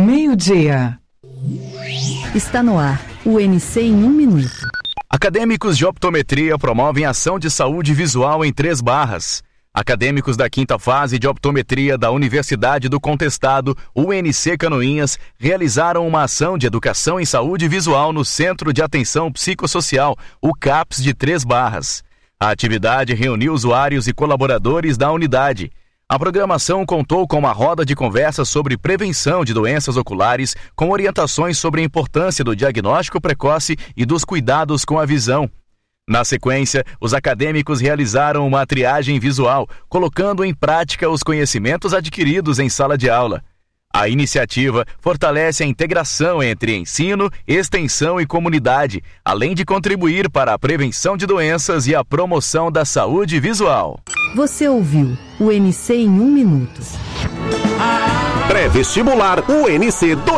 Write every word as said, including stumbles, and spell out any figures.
Meio-dia. Está no ar o N C em um minuto. Acadêmicos de optometria promovem ação de saúde visual em Três Barras. Acadêmicos da quinta fase de optometria da Universidade do Contestado, U N C Canoinhas, realizaram uma ação de educação em saúde visual no Centro de Atenção Psicossocial, o CAPS de Três Barras. A atividade reuniu usuários e colaboradores da unidade. A programação contou com uma roda de conversa sobre prevenção de doenças oculares, com orientações sobre a importância do diagnóstico precoce e dos cuidados com a visão. Na sequência, os acadêmicos realizaram uma triagem visual, colocando em prática os conhecimentos adquiridos em sala de aula. A iniciativa fortalece a integração entre ensino, extensão e comunidade, além de contribuir para a prevenção de doenças e a promoção da saúde visual. Você ouviu o N C em um minuto. Pré-vestibular U N C